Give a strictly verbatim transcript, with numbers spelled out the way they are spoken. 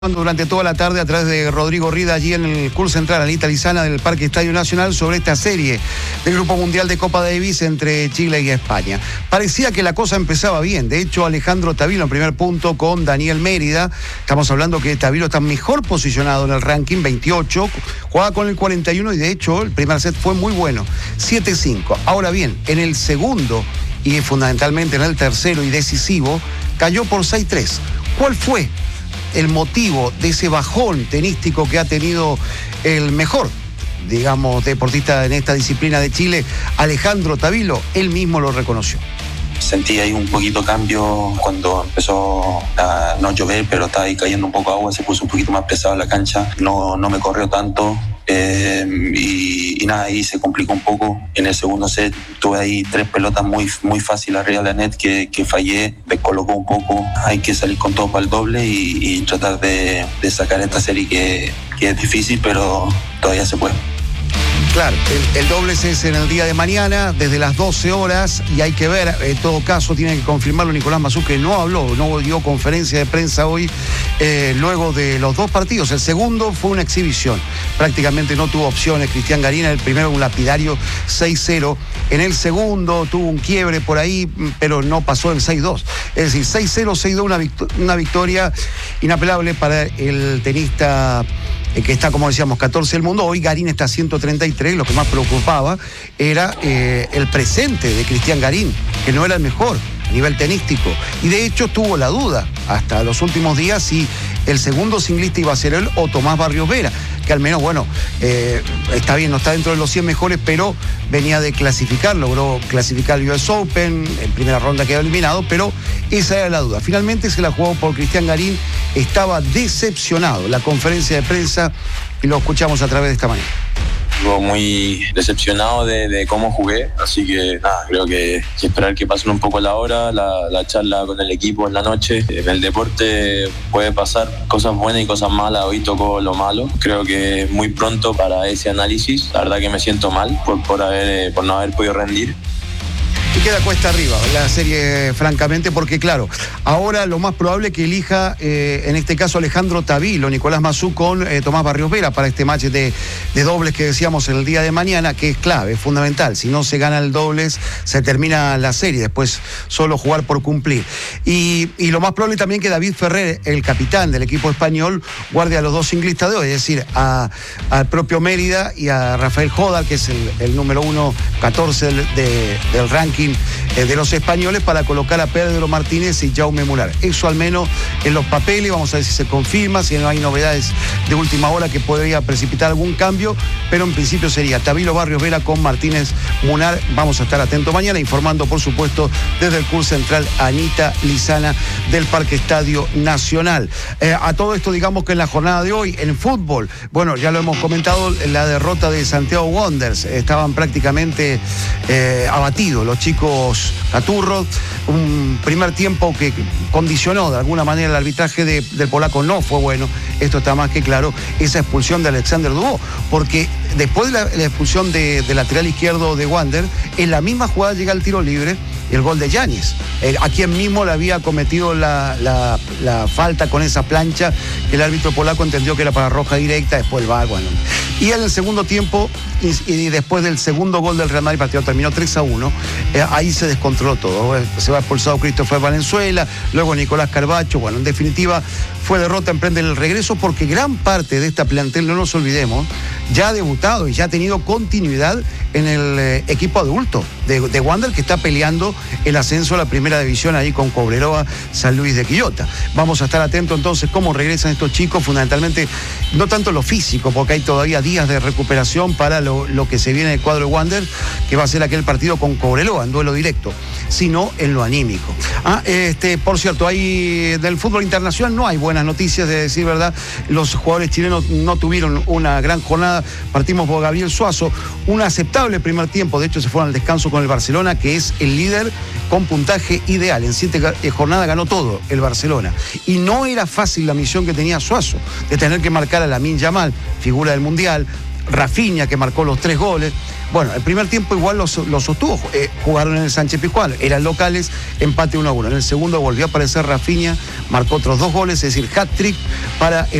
Durante toda la tarde a través de Rodrigo Rida allí en el Club Central Anita Lizana del Parque Estadio Nacional sobre esta serie del Grupo Mundial de Copa Davis entre Chile y España. Parecía que la cosa empezaba bien, de hecho Alejandro Tavilo en primer punto con Daniel Mérida, estamos hablando que Tavilo está mejor posicionado en el ranking, veintiocho, jugaba con el cuarenta y uno y de hecho el primer set fue muy bueno, siete cinco. Ahora bien, en el segundo y fundamentalmente en el tercero y decisivo, cayó por seis tres. ¿Cuál fue el motivo de ese bajón tenístico que ha tenido el mejor, digamos, deportista en esta disciplina de Chile, Alejandro Tavilo? Él mismo lo reconoció. Sentí ahí un poquito cambio cuando empezó a no llover, pero estaba ahí cayendo un poco agua, se puso un poquito más pesado la cancha, no, no me corrió tanto. Eh, y, y nada, ahí se complicó un poco. En el segundo set tuve ahí tres pelotas muy, muy fáciles arriba de la net que, que fallé, descolocó un poco. Hay que salir con todo para el doble y, y tratar de, de sacar esta serie que, que es difícil, pero todavía se puede. Claro, el, el dobles es en el día de mañana, desde las doce horas, y hay que ver, en todo caso, tiene que confirmarlo Nicolás Mazú, que no habló, no dio conferencia de prensa hoy, eh, luego de los dos partidos. El segundo fue una exhibición, prácticamente no tuvo opciones. Cristian Garín, el primero un lapidario seis cero, en el segundo tuvo un quiebre por ahí, pero no pasó el seis dos. Es decir, seis cero, seis dos, una, victor- una victoria inapelable para el tenista que está, como decíamos, catorce del mundo. Hoy Garín está a ciento treinta y tres, lo que más preocupaba era eh, el presente de Cristian Garín, que no era el mejor a nivel tenístico, y de hecho tuvo la duda hasta los últimos días si el segundo singlista iba a ser él o Tomás Barrios Vera, que al menos, bueno, eh, está bien, no está dentro de los cien mejores, pero venía de clasificar, logró clasificar el U S Open, en primera ronda quedó eliminado, pero esa era la duda. Finalmente se la jugó por Cristian Garín, estaba decepcionado. La conferencia de prensa, y lo escuchamos a través de esta manera. Muy decepcionado de, de cómo jugué, así que nada, creo que, que esperar que pasen un poco la hora, la, la charla con el equipo en la noche. En el deporte puede pasar cosas buenas y cosas malas, hoy tocó lo malo, creo que es muy pronto para ese análisis. La verdad que me siento mal por, por, haber, por no haber podido rendir. Y queda cuesta arriba la serie, francamente, porque claro, ahora lo más probable es que elija, eh, en este caso, Alejandro Tavilo, Nicolás Mazú con eh, Tomás Barrios Vera para este match de, de dobles que decíamos en el día de mañana, que es clave, es fundamental. Si no se gana el dobles, se termina la serie, después solo jugar por cumplir. Y, y lo más probable también que David Ferrer, el capitán del equipo español, guarde a los dos singlistas de hoy, es decir, a, al propio Mérida y a Rafael Jodar, que es el, el número uno, catorce del, de, del ranking de los españoles, para colocar a Pedro Martínez y Jaume Munar. Eso al menos en los papeles, vamos a ver si se confirma, si no hay novedades de última hora que podría precipitar algún cambio, pero en principio sería Tavilo Barrios Vera con Martínez Munar. Vamos a estar atentos mañana, informando por supuesto desde el Club Central Anita Lizana del Parque Estadio Nacional. Eh, a todo esto, digamos que en la jornada de hoy, en fútbol, bueno, ya lo hemos comentado, la derrota de Santiago Wanderers, estaban prácticamente eh, abatidos los chicos Caturros, un primer tiempo que condicionó de alguna manera el arbitraje de, del polaco. No fue bueno, esto está más que claro, esa expulsión de Alexander Dubó, porque después de la, la expulsión de, del lateral izquierdo de Wander, en la misma jugada llega el tiro libre y el gol de Yáñez, eh, a quien mismo le había cometido la, la, la falta con esa plancha que el árbitro polaco entendió que era para roja directa, después el V A R, bueno. Y en el segundo tiempo, y, y después del segundo gol del Real Madrid, el partido terminó tres a uno, eh, ahí se descontroló todo. Se va expulsado Christopher Valenzuela, luego Nicolás Carbacho. Bueno, en definitiva fue derrota, emprende el regreso, porque gran parte de esta plantel, no nos olvidemos, ya ha debutado y ya ha tenido continuidad en el eh, equipo adulto de, de Wander, que está peleando el ascenso a la primera división ahí con Cobreloa, San Luis de Quillota. Vamos a estar atentos entonces cómo regresan estos chicos, fundamentalmente no tanto lo físico, porque hay todavía días de recuperación para lo, lo que se viene del cuadro de Wander, que va a ser aquel partido con Cobreloa en duelo directo, sino en lo anímico. Ah, este, por cierto, hay del fútbol internacional no hay buenas noticias, de decir verdad. Los jugadores chilenos no tuvieron una gran jornada. Partimos por Gabriel Suazo, un aceptable primer tiempo, de hecho se fueron al descanso con el Barcelona, que es el líder con puntaje ideal. En siete jornadas ganó todo el Barcelona, y no era fácil la misión que tenía Suazo, de tener que marcar a Lamine Yamal, figura del Mundial, Rafinha, que marcó los tres goles, Bueno, el primer tiempo igual lo, lo sostuvo. Eh, jugaron en el Sánchez Pizjuán, eran locales, empate uno a uno. En el segundo volvió a aparecer Rafinha, marcó otros dos goles, es decir, hat-trick para el